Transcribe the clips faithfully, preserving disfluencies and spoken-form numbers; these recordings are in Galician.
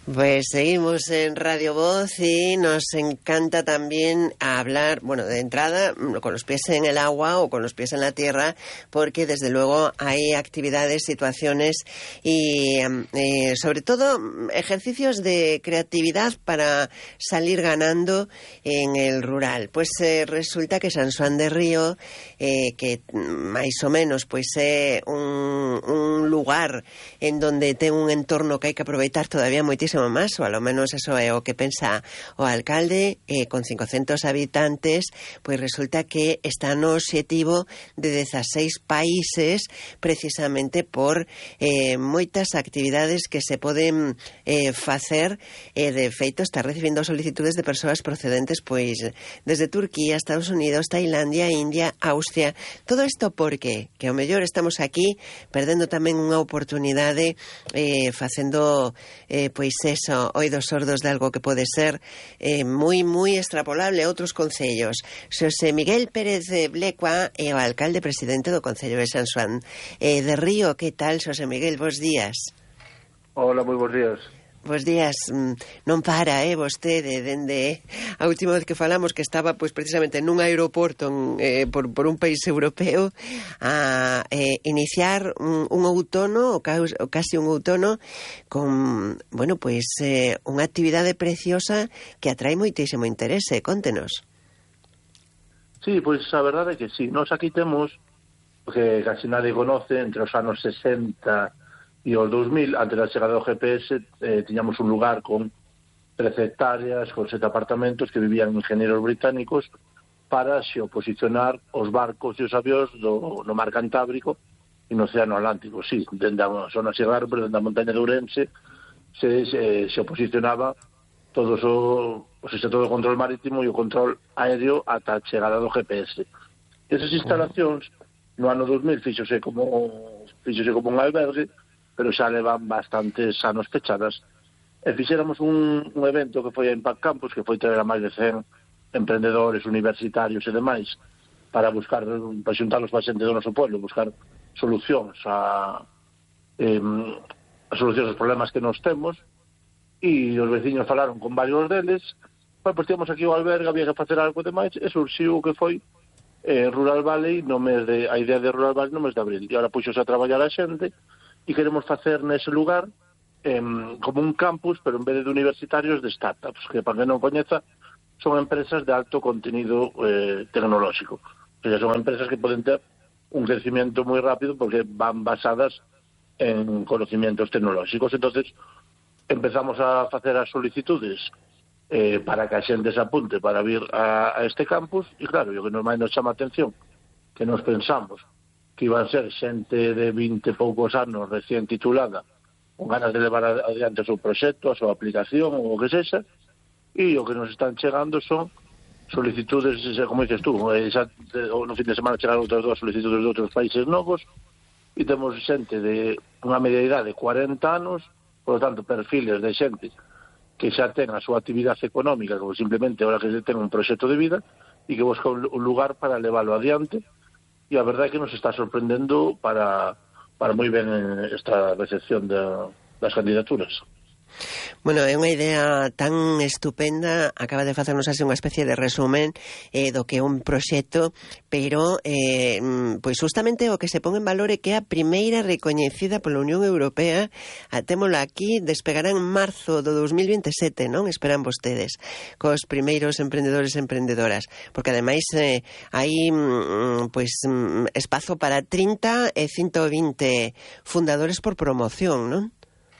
Pues seguimos en Radio Voz y nos encanta también hablar, bueno, de entrada, con los pies en el agua o con los pies en la tierra, porque desde luego hay actividades, situaciones y eh, sobre todo ejercicios de creatividad para salir ganando en el rural. Pues eh, resulta que San Xoán de Río, eh, que máis o menos pois é un, un lugar en donde ten un entorno que hai que aproveitar todavía moitísimo máis, ou alo menos eso é o que pensa o alcalde, eh, con cincocentos habitantes, pois resulta que está no obxectivo de dezaseis países, precisamente por eh, moitas actividades que se poden eh, facer, e eh, de feito está recibindo solicitudes de persoas procedentes pois desde Turquía, Estados Unidos, Tailandia, India, Austria. Todo isto porque que ao mellor estamos aquí perdendo tamén unha oportunidade eh, facendo eh, pois eso, oídos sordos de algo que pode ser eh, moi, moi extrapolable a outros concellos. Xosé Miguel Pérez de Blecua é o alcalde presidente do Concello de San Xoán eh, de Río. Que tal, Xosé Miguel? Bos días. Hola, moi bons días. Bos días. Non para, eh, vostede, dende a última vez que falamos, que estaba pois precisamente nun aeroporto en, eh, por, por un país europeo, a eh, iniciar un, un outono, o, caus, o casi un outono, con, bueno, pois eh, unha actividade preciosa que atrae moitísimo interese. Contenos. Sí, pois a verdade é que sí. Nos aquí temos, que casi nadie conoce, entre os anos sesenta e os dous mil, antes da chegada do G P S, eh, tiñamos un lugar con trece hectáreas, con sete apartamentos que vivían ingenieros británicos para se oposicionar os barcos e os avións do, no mar Cantábrico e no Océano Atlántico. Sí, dende a zona Sierra, pero dende a montaña de Ourense se, se, se oposicionaba todo o, o sea, todo o control marítimo e o control aéreo ata a chegada do G P S. Esas instalacións no ano dos mil fíxose como fíxose como un albergue, pero xa levan bastantes anos pechadas, e fixéramos un, un evento que foi a Impact Campus, que foi traer a máis de cen emprendedores, universitarios e demais, para buscar, para xuntarlos para xente do noso pueblo, buscar solucións a, eh, a solucións aos problemas que nos temos, e os veciños falaron con varios deles, pois pues, tínhamos aquí o albergue, había que facer algo demais, e surxiu o que foi eh, Rural Valley, no mes de, a idea de Rural Valley no mes de abril, e agora puxose a traballar a xente, e queremos facer nese lugar eh, como un campus, pero en vez de universitarios, de startups, que para que non coñeza son empresas de alto contenido eh, tecnolóxico. O sea, son empresas que poden ter un crecimiento moi rápido porque van basadas en conocimientos tecnolóxicos. Entonces empezamos a facer as solicitudes eh, para que a xente se apunte para vir a, a este campus, e claro, o que normalmente nos chama a atención, que nos pensamos que iban a ser xente de vinte poucos anos recién titulada, con ganas de levar adiante o seu proxecto, a súa aplicación ou o que sexa, e o que nos están chegando son solicitudes, como dices tú, xa, no fin de semana chegaron outras dúas solicitudes de outros países novos, e temos xente de unha media idade de cuarenta anos, por lo tanto, perfiles de xente que xa ten a súa actividade económica, como simplemente ahora que se ten un proxecto de vida, e que busca un lugar para leválo adiante. E a verdade é que nos está sorprendendo para, para moi ben esta recepción de, das candidaturas. Bueno, é unha idea tan estupenda. Acaba de facernos así unha especie de resumen eh, do que é un proxecto, pero eh, pois justamente o que se pon en valor é que a primeira recoñecida pola Unión Europea, témola aquí, despegará en marzo do dos mil veintesete, non? Esperan vostedes, cos primeiros emprendedores e emprendedoras, porque ademais eh, hai pois espazo para trinta e ciento vinte fundadores por promoción, non?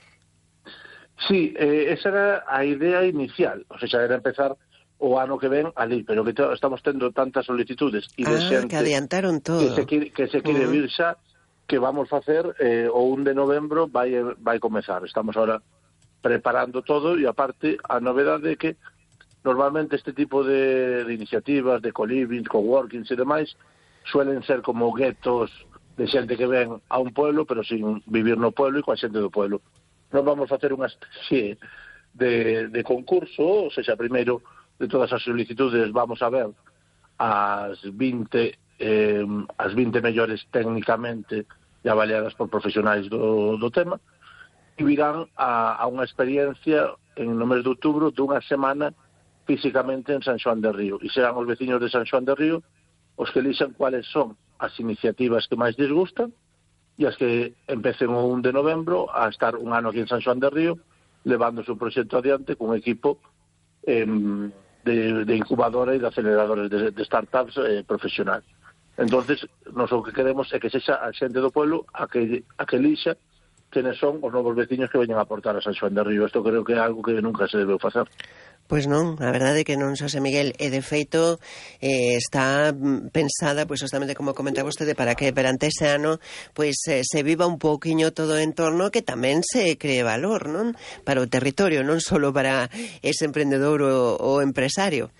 Sí, eh, esa era a idea inicial, o sea, era empezar o ano que ven ali, pero que estamos tendo tantas solicitudes e de ah, xente que adiantaron todo, que se quere, que se quere uh -huh. vir xa, que vamos facer eh, o un de novembro vai vai comezar. Estamos ahora preparando todo, e aparte a novedade é que normalmente este tipo de, de iniciativas, de co-living, coworkings e demais, suelen ser como guetos de xente que ven a un pueblo, pero sin vivir no pueblo e coa xente do pueblo. Nos vamos a facer unha especie de, de concurso, ou seja, primeiro de todas as solicitudes vamos a ver as vinte, eh, as vinte mellores técnicamente e avaliadas por profesionais do, do tema, e virán a, a unha experiencia en no mes de outubro dunha semana físicamente en San Xoán de Río, e serán os veciños de San Xoán de Río os que elixan cuáles son as iniciativas que máis les gustan e as que empecen o un de novembro a estar un ano aquí en San Xoán de Río levando o seu proxecto adiante cun equipo eh, de, de incubadora e de aceleradores de, de startups eh, profesional. Entonces, nos o que queremos é que sexa a xente do pueblo a que, a que elixa quenes son os novos veciños que veñen a aportar a San Xoán de Río. Isto creo que é algo que nunca se debeu facer. Pois non, a verdade é que non, Xosé Miguel, e de feito eh, está pensada, pois justamente como comenta vostede, para que perante ese ano pois eh, se viva un pouquiño todo o entorno, que tamén se cree valor, non? Para o territorio, non só para ese emprendedor ou, ou empresario.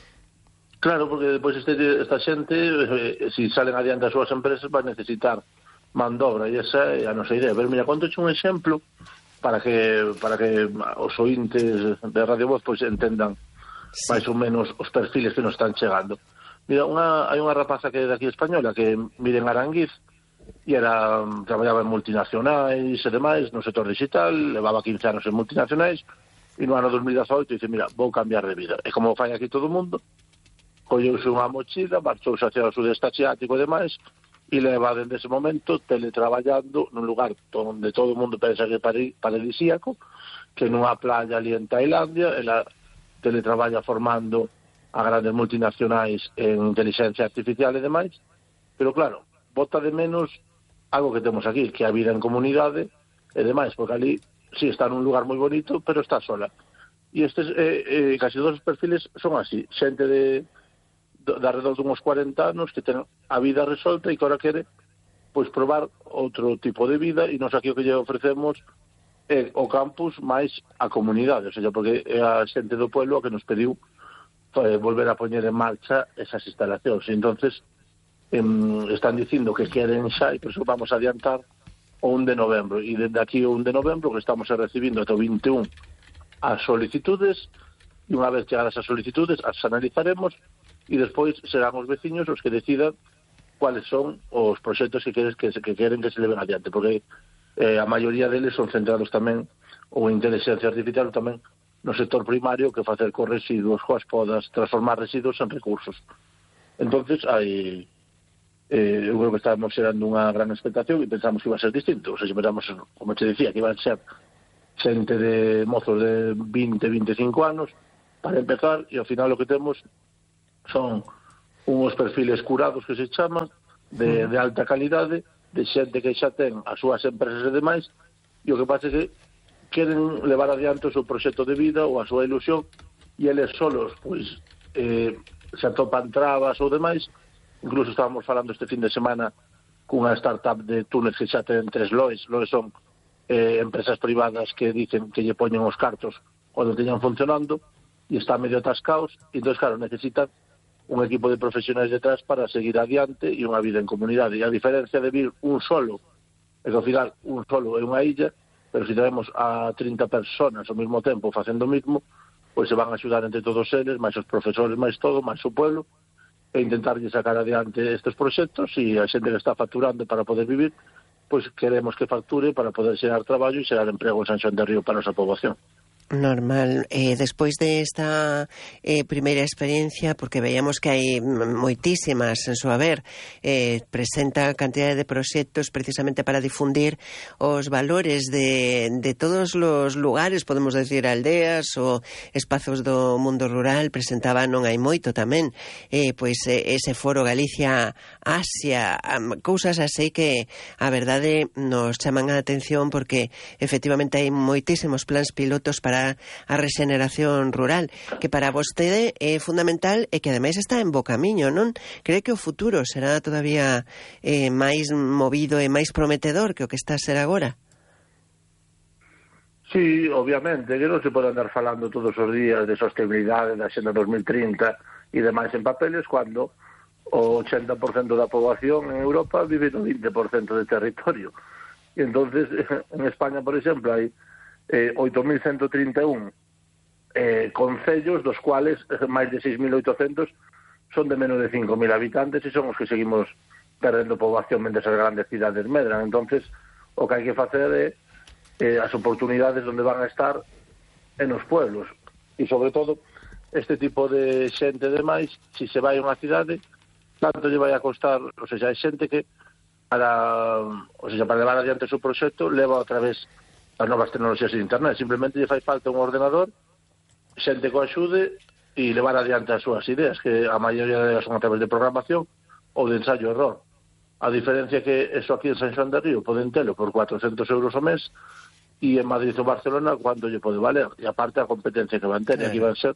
Claro, porque depois este, esta xente, eh, se si salen adiante as súas empresas, vai necesitar man de obra, e esa é a nosa idea. Pero mira, conto un exemplo para que para que os ointes de Radio Voz pois entendan sí. máis ou menos os perfiles que nos están chegando. Mira, unha, hai unha rapaza que é de aquí española que vive en Aranguiz e era, traballaba en multinacionais e demais, no sector digital, levaba quince anos en multinacionais e no ano dos mil dezaoito dice, mira, vou cambiar de vida. E como fai aquí todo o mundo, colleuse unha mochila, marchouse hacia o sudeste asiático e demais, e leva dende ese momento teletraballando nun lugar onde todo o mundo pensa que é paradisíaco, que nunha playa ali en Tailandia, ela teletraballa formando a grandes multinacionais en inteligencia artificial e demais, pero claro, bota de menos algo que temos aquí, que é a vida en comunidade e demais, porque ali sí está nun lugar moi bonito, pero está sola. E estes, eh, eh, casi todos os perfiles son así, xente de de alrededor de uns cuarenta anos que ten a vida resolta e que ahora quere pois probar outro tipo de vida, e nos aquí o que lle ofrecemos é o campus máis a comunidade, o sea, porque é a xente do pueblo que nos pediu eh, volver a poñer en marcha esas instalacións, e entonces em, están dicindo que queren xa, e por eso vamos a adiantar o un de novembro, e desde aquí o un de novembro que estamos recibindo ata o vinte e un as solicitudes, e unha vez chegadas as solicitudes as analizaremos e despois serán os veciños os que decidan cuáles son os proxectos que, queres, que, que queren que se leven adiante, porque eh, a maioría deles son centrados tamén ou en inteligencia artificial tamén no sector primario, que facer con residuos, coas podas, transformar residuos en recursos. Entonces hai eh, eu creo que estábamos xerando unha gran expectación e pensamos que iba a ser distinto, o sea, pensamos, como te decía, que iban a ser xente de mozos de vinte, vinte e cinco anos para empezar, e ao final o que temos son uns perfiles curados que se chaman de, de alta calidade, de xente que xa ten as súas empresas e demais, e o que pasa é que queren levar adiante o seu proxecto de vida ou a súa ilusión, e eles solos pois eh, se atopan trabas ou demais. Incluso estábamos falando este fin de semana cunha startup de túneles que xa ten tres loes. Loes son eh, empresas privadas que dicen que lle poñen os cartos cando teñan funcionando e está medio atascados, e entón, claro, necesitan un equipo de profesionais detrás para seguir adiante e unha vida en comunidade. E a diferencia de vir un solo, é que ao final un solo é unha illa, pero se tenemos a trinta personas ao mesmo tempo facendo o mismo, pois se van a axudar entre todos eles, máis os profesores, máis todo, máis o pueblo, e intentarlle sacar adiante estes proxectos, e a xente que está facturando para poder vivir, pois queremos que facture para poder xerar traballo e xerar emprego en San Xoán de Río para a nosa poboación. Normal. Eh, despois de esta eh, primeira experiencia, porque veíamos que hai moitísimas en su haber, eh, presenta cantidade de proxectos precisamente para difundir os valores de, de todos os lugares, podemos decir aldeas ou espazos do mundo rural. Presentaba non hai moito tamén eh, pois eh, ese foro Galicia Asia, um, cousas así que a verdade nos chaman a atención, porque efectivamente hai moitísimos plans pilotos para a regeneración rural, que para vostede é fundamental e que ademais está en bo camiño, non? Cree que o futuro será todavía eh, máis movido e máis prometedor que o que está a ser agora? Sí, obviamente, que non se pode andar falando todos os días de sostenibilidade da Xenda dos mil trinta e demais en papeles, cando o ochenta por cento da poboación en Europa vive no vinte por cento de territorio. E entonces, en España, por exemplo, hai Eh, oito mil ciento trinta e un eh, concellos, dos cuales eh, máis de seis mil oitocentos son de menos de cinco mil habitantes, e son os que seguimos perdendo poboación mentre as grandes cidades medran. Entonces, o que hai que facer é eh, as oportunidades onde van a estar en os pueblos. E, sobre todo, este tipo de xente demais, se se vai a unha cidade, tanto lle vai a costar, ou seja, hai xente que para, ou seja, para levar adiante o seu proxecto leva outra vez as novas tecnoloxías de internet, simplemente lle fai falta un ordenador, xente que o axude e levar adiante as súas ideas, que a maioría delas son a través de programación ou de ensayo-error. A diferencia que eso aquí en San Xoán de Río poden telo por cuatrocentos euros ao mes e en Madrid ou Barcelona cuando lle pode valer, e aparte a competencia que van ter, aquí van ser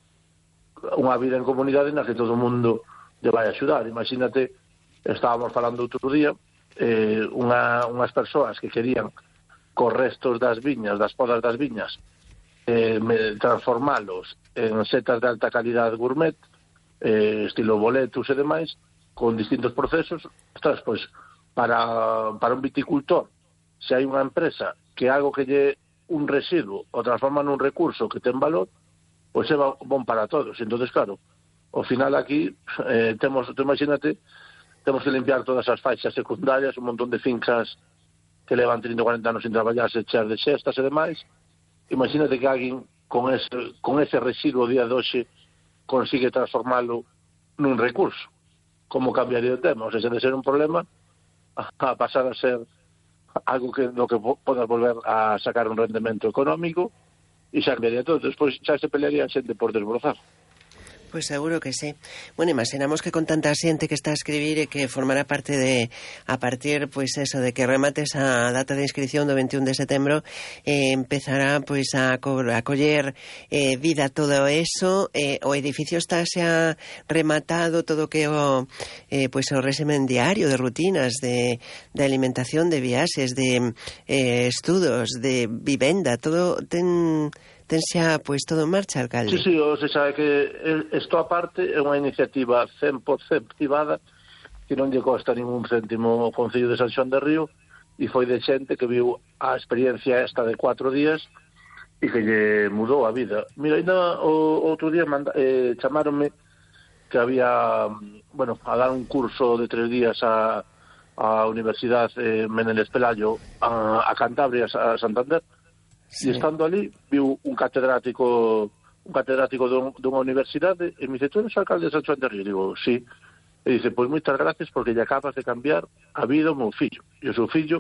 unha vida en comunidade na que todo o mundo lle vai axudar. Imagínate, estábamos falando outro día, eh, unha, unhas persoas que querían cos restos das viñas, das podas das viñas, eh, transformalos en setas de alta calidad gourmet, eh, estilo boletus e demais, con distintos procesos. Ostras, pois, para, para un viticultor, se hai unha empresa que algo que lle un residuo o transforma nun recurso que ten valor, pois é bon para todos. Entonces, claro, ao final aquí eh, temos, tú imagínate, temos que limpiar todas as faixas secundarias, un montón de fincas que levan trinta ou cuarenta anos sin traballar, se cheas de xestas e demais. Imagínate que alguén con ese, con ese residuo día de hoxe consigue transformalo nun recurso. Como cambiaría o tema? O sea, de ser un problema a pasar a ser algo que do que podas volver a sacar un rendemento económico e xa cambiaría todo. Despois xa se pelearía a xente por desbrozar. Pois seguro que sí. Bueno, imaginamos que con tanta xente que está a escribir e que formará parte de, a partir, pois eso, de que remates a data de inscripción do veintiún de setembro, eh, empezará, pois, a, co a coller eh, vida todo eso. Eh, o edificio está xa rematado, todo que o, eh, pois, o régimen diario de rutinas, de, de alimentación, de viaxes, de eh, estudos, de vivenda, todo ten... ten xa, pois, todo en marcha, alcalde? Sí, sí, o sea, que isto aparte é unha iniciativa cen por cen privada que non lle costa ningún céntimo ao Concello de San Xoán de Río e foi de xente que viu a experiencia esta de cuatro días e que lle mudou a vida. Mira, ainda o outro día manda, eh, chamáronme que había, bueno, a dar un curso de tres días a, a Universidade eh, Menéndez Pelayo a, a Cantabria, a Santander. Sí. E estando ali, viu un catedrático un catedrático dun, dunha universidade e me dice, tú eres o alcalde de San Xoán de Río? E digo, sí. E dice, pois moitas gracias porque lle acabas de cambiar a vida ao meu fillo. E o seu fillo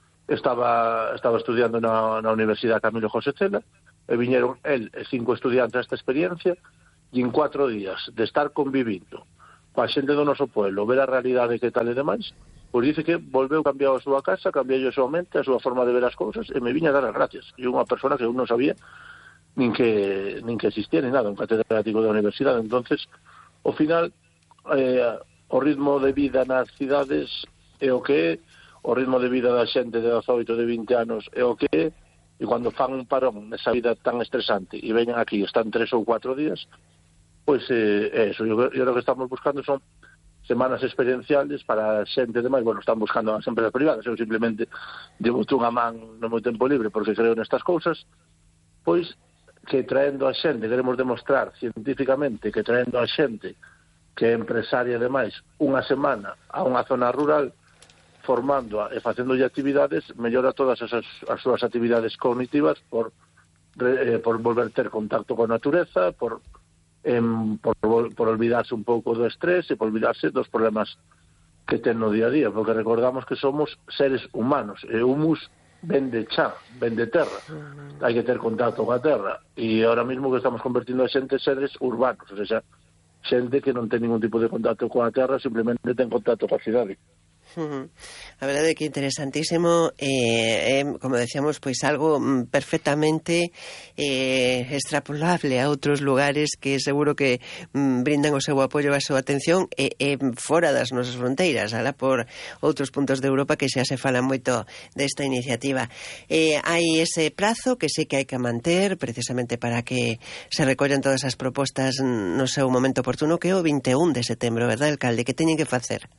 estaba estaba estudiando na, na Universidade Camilo José Cela e viñeron el e cinco estudiantes a esta experiencia e en cuatro días de estar convivindo coa xente do noso pueblo, ver a realidade que tal e demais, pois dice que volveu cambiar a súa casa, cambiou a súa mente, a súa forma de ver as cousas, e me viña a dar as gracias. E unha persona que eu non sabía nin que nin que existía, nin nada, un catedrático da universidade. Entonces, ao final, eh, o ritmo de vida nas cidades é o que é, o ritmo de vida da xente de dezoito, de vinte anos é o que é, e cando fan un parón nesa vida tan estresante e veñan aquí, están tres ou cuatro días, pois eh, é eso. Eu, eu lo que estamos buscando son semanas experienciales para xente demais. Bueno, están buscando as empresas privadas, eu simplemente llevo unha man no meu tempo libre porque creo nestas cousas, pois que traendo a xente, queremos demostrar científicamente que traendo a xente que é empresaria demais unha semana a unha zona rural, formándoa e facéndolle actividades, mellora todas as, as súas actividades cognitivas por, eh, por volver ter contacto con a natureza, por En, por, por olvidarse un pouco do estrés e por olvidarse dos problemas que ten no día a día, porque recordamos que somos seres humanos e humus ven de cha, ven de terra, hai que ter contacto coa terra e ahora mismo que estamos convertindo a xente seres urbanos, ou sea, xente que non ten ningún tipo de contacto coa terra, simplemente ten contacto coa cidade. Uh-huh. A verdade é que interesantísimo, eh, eh, como decíamos, pois algo mm, perfectamente eh, extrapolable a outros lugares que seguro que mm, brindan o seu apoio e a súa atención e eh, eh, fora das nosas fronteiras, ala por outros puntos de Europa que xa se fala moito desta iniciativa. Eh, hai ese prazo que sí que hai que manter precisamente para que se recollan todas as propostas no seu momento oportuno, que é o veintiún de setembro, verdad, alcalde? Que teñen que facer?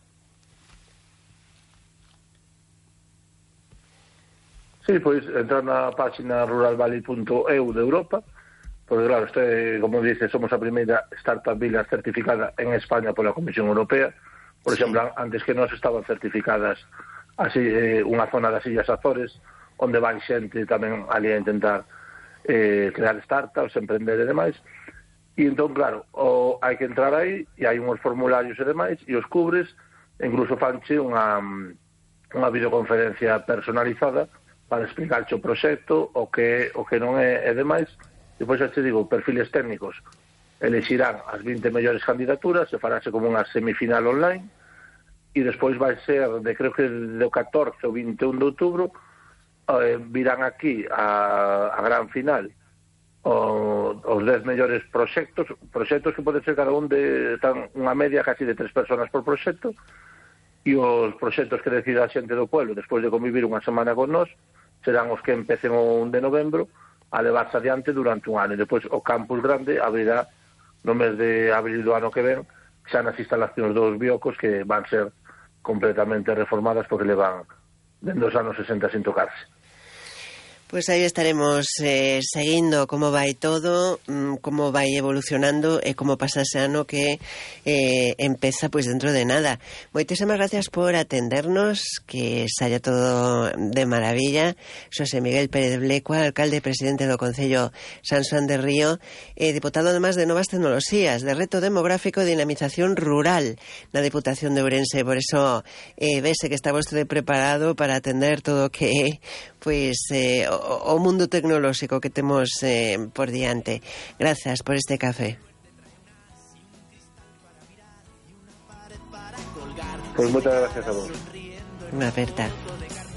Sí, pois entrar na página rural valley punto e u de Europa, porque claro, este, como dice, somos a primeira startup village certificada en España pola Comisión Europea. Por exemplo, antes que nós estaban certificadas así, eh, unha zona das Illas Azores, onde vai xente tamén ali a intentar eh, crear startups, emprender e demais. E entón, claro, o, hai que entrar aí e hai uns formularios e demais e os cubres, incluso fanche unha, unha videoconferencia personalizada para explicarche o proxecto, o que, o que non é e demais. E depois, te digo, perfiles técnicos elexirán as vinte mellores candidaturas, se farase como unha semifinal online e despois vai ser, de creo que do catorce ao vinte e un de outubro, eh, virán aquí a, a gran final o, os dez mellores proxectos, proxectos que pode ser cada un de tan, unha media casi de tres personas por proxecto, e os proxectos que decida a xente do pueblo despois de convivir unha semana con nós serán os que empecen o un de novembro a levarse adiante durante un ano, e depois o campus grande abrirá no mes de abril do ano que ven, xa nas instalacións dos biocos que van ser completamente reformadas porque levan dende os anos sesenta sin tocarse. Pois aí estaremos eh, seguindo como vai todo, como vai evolucionando e como pasa ese ano que eh, empeza pois dentro de nada. Moitísimas gracias por atendernos, que saia todo de maravilla. Xosé Miguel Pérez Blecua, alcalde e presidente do Concello San Xoán de Río, e diputado además de Novas Tecnoloxías, de Reto Demográfico e Dinamización Rural na Diputación de Ourense. Por eso eh, vese que está vostede preparado para atender todo o que pois eh, o, o mundo tecnolóxico que temos eh, por diante. Gracias por este café. Pois moitas gracias a vos. Unha aperta.